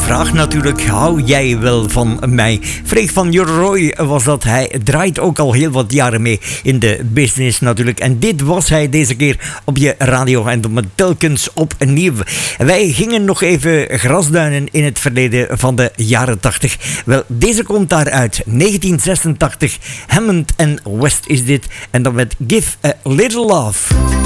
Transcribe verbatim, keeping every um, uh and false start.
vraag natuurlijk, hou jij wel van mij? Freek van Roy was dat. Hij draait ook al heel wat jaren mee in de business natuurlijk. En dit was hij deze keer op je radio en dan telkens opnieuw. Wij gingen nog even grasduinen in het verleden van de jaren tachtig. Wel, deze komt daaruit. negentien zesentachtig. Hammond en West is dit. En dan met Give a Little Love.